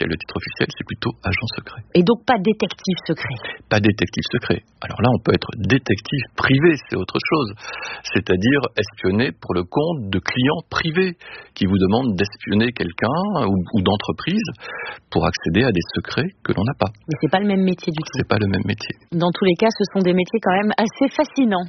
officiel. Le titre officiel, c'est plutôt agent secret. Et donc pas détective secret. Pas détective secret. Alors là, on peut être détective privé, c'est autre chose. C'est-à-dire espionner pour le compte de clients privés qui vous demandent d'espionner quelqu'un ou d'entreprise pour accéder à des secrets que l'on n'a pas. Mais c'est pas le même métier du tout. C'est pas le même métier. Dans tous les cas, ce sont des métiers quand même assez fascinants.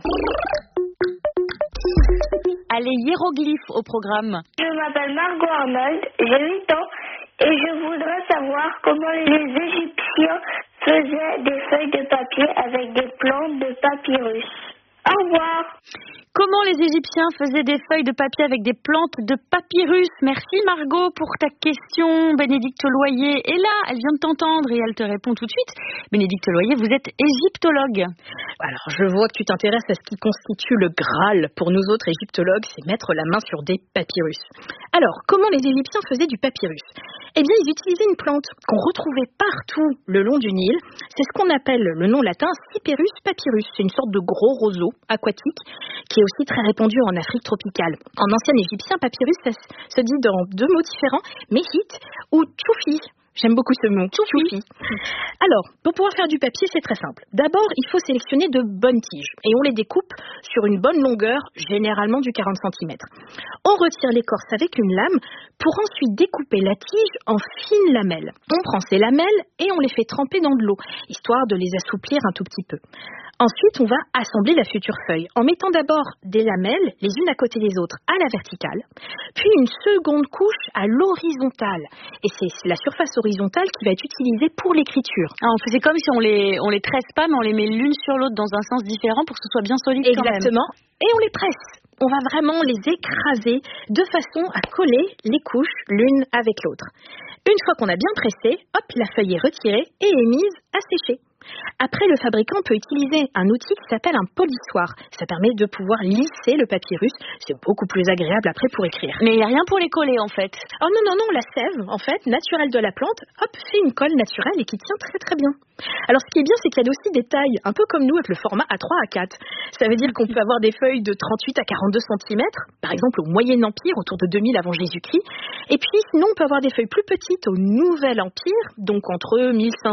Allez, hiéroglyphes au programme. Je m'appelle Margot Arnold, j'ai 8 ans et je voudrais savoir comment les Égyptiens faisaient des feuilles de papier avec des plantes de papyrus. Au revoir. Comment les Égyptiens faisaient des feuilles de papier avec des plantes de papyrus? Merci Margot pour ta question. Bénédicte Loyer est là, elle vient de t'entendre et elle te répond tout de suite. Bénédicte Loyer, vous êtes égyptologue. Alors, je vois que tu t'intéresses à ce qui constitue le Graal pour nous autres égyptologues, c'est mettre la main sur des papyrus. Alors, comment les Égyptiens faisaient du papyrus? Eh bien, ils utilisaient une plante qu'on retrouvait partout le long du Nil. C'est ce qu'on appelle, le nom latin, Cyperus papyrus. C'est une sorte de gros roseau aquatique qui est aussi très répandu en Afrique tropicale. En ancien égyptien, papyrus, ça se dit dans 2 mots différents, méhit ou tchoufi. J'aime beaucoup ce mot, tchoufi. Alors, pour pouvoir faire du papier, c'est très simple. D'abord, il faut sélectionner de bonnes tiges et on les découpe sur une bonne longueur, généralement du 40 cm. On retire l'écorce avec une lame pour ensuite découper la tige en fines lamelles. On prend ces lamelles et on les fait tremper dans de l'eau, histoire de les assouplir un tout petit peu. Ensuite, on va assembler la future feuille en mettant d'abord des lamelles, les unes à côté des autres, à la verticale, puis une seconde couche à l'horizontale. Et c'est la surface horizontale qui va être utilisée pour l'écriture. Ah, on faisait comme si on les tresse pas, mais on les met l'une sur l'autre dans un sens différent pour que ce soit bien solide. Exactement. Et on les presse. On va vraiment les écraser de façon à coller les couches l'une avec l'autre. Une fois qu'on a bien pressé, hop, la feuille est retirée et est mise à sécher. Après, le fabricant peut utiliser un outil qui s'appelle un polissoir. Ça permet de pouvoir lisser le papyrus. C'est beaucoup plus agréable après pour écrire. Mais il n'y a rien pour les coller en fait. Oh non, la sève, en fait, naturelle de la plante, hop, fait une colle naturelle et qui tient très très bien. Alors ce qui est bien, c'est qu'il y a aussi des tailles, un peu comme nous avec le format A3, A4. Ça veut dire qu'on peut avoir des feuilles de 38 à 42 cm, par exemple au Moyen Empire, autour de 2000 avant Jésus-Christ. Et puis sinon, on peut avoir des feuilles plus petites au Nouvel Empire, donc entre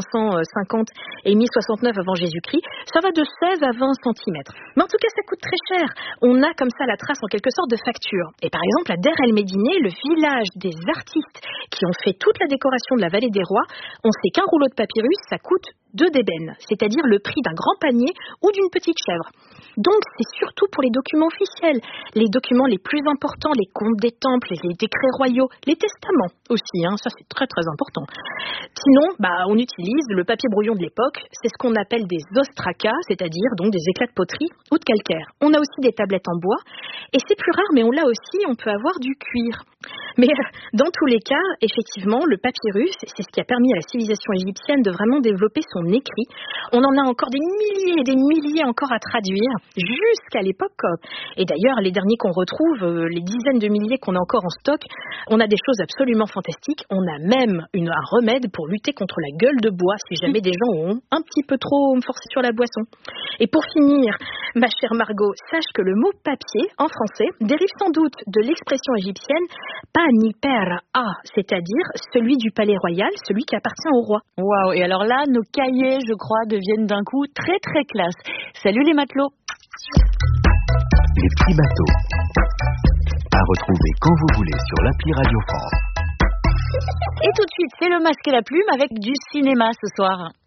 1550 et 1069 avant Jésus-Christ. Ça va de 16 à 20 cm. Mais en tout cas, ça coûte très cher. On a comme ça la trace en quelque sorte de facture. Et par exemple, à Der El Médine, le village des artistes qui ont fait toute la décoration de la vallée des rois, on sait qu'un rouleau de papyrus, ça coûte 2 d'ébène, c'est-à-dire le prix d'un grand panier ou d'une petite chèvre. Donc, c'est surtout pour les documents officiels, les documents les plus importants, les comptes des temples, les décrets royaux, les testaments aussi, ça c'est très très important. Sinon, on utilise le papier brouillon de l'époque, c'est ce qu'on appelle des ostracas, c'est-à-dire donc des éclats de poterie ou de calcaire. On a aussi des tablettes en bois, et c'est plus rare, mais on l'a aussi, on peut avoir du cuir. Mais dans tous les cas, effectivement, le papyrus, c'est ce qui a permis à la civilisation égyptienne de vraiment développer son écrit. On en a encore des milliers et des milliers encore à traduire, jusqu'à l'époque. Et d'ailleurs, les derniers qu'on retrouve, les dizaines de milliers qu'on a encore en stock, on a des choses absolument fantastiques. On a même un remède pour lutter contre la gueule de bois, si jamais des gens ont un petit peu trop forcé sur la boisson. Et pour finir, ma chère Margot, sache que le mot papier, en français, dérive sans doute de l'expression égyptienne Paniper A, c'est-à-dire celui du palais royal, celui qui appartient au roi. Waouh, et alors là, nos cahiers, je crois, deviennent d'un coup très très classe. Salut les matelots. Les petits bateaux. À retrouver quand vous voulez sur l'appli Radio France. Et tout de suite, c'est le masque et la plume avec du cinéma ce soir.